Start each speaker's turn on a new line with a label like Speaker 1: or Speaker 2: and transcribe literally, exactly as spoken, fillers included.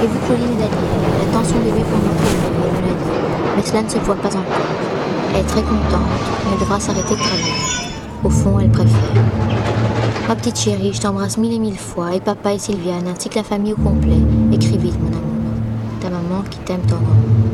Speaker 1: vu Claudine et Daniel. Elle attend son bébé pour montrer le bébé, elle me l'a dit. Mais cela ne se voit pas encore. Elle est très contente, mais elle devra s'arrêter de travailler. Au fond, elle préfère. Ma petite chérie, je t'embrasse mille et mille fois, et papa et Sylviane, ainsi que la famille au complet. Écris vite, mon amour. Ta maman qui t'aime tendrement.